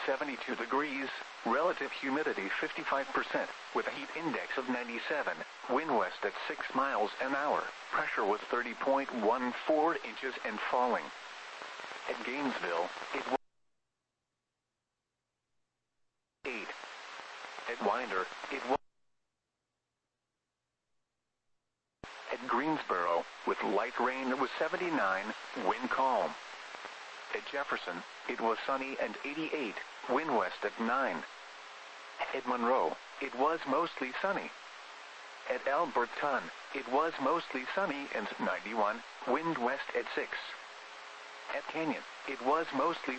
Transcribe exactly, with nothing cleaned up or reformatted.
seventy-two degrees, relative humidity fifty-five percent, with a heat index of ninety-seven, wind west at six miles an hour, pressure was thirty point one four inches and falling. At Gainesville, it was eight. At Winder, it was at Greensboro, with light rain it was seventy-nine, wind calm. At Jefferson, it was sunny and eighty-eight, wind west at nine. At Monroe, it was mostly sunny. At Alberton, it was mostly sunny and ninety-one, wind west at six. At Canyon, it was mostly